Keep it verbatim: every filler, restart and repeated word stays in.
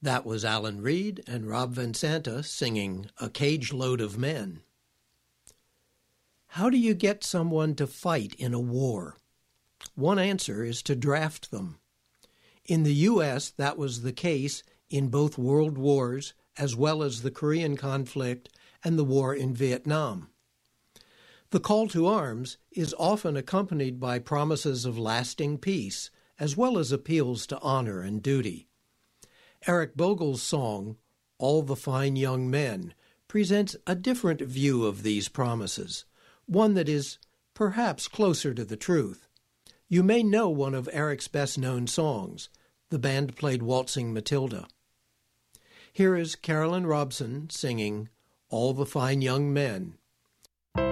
That was Alan Reed and Rob Vincenta singing A Cage Load of Men. How do you get someone to fight in a war? One answer is to draft them. In the U S, that was the case in both world wars, as well as the Korean conflict and the war in Vietnam. The call to arms is often accompanied by promises of lasting peace, as well as appeals to honor and duty. Eric Bogle's song, All the Fine Young Men, presents a different view of these promises, one that is perhaps closer to the truth. You may know one of Eric's best-known songs. The band played Waltzing Matilda. Here is Carolyn Robson singing All the Fine Young Men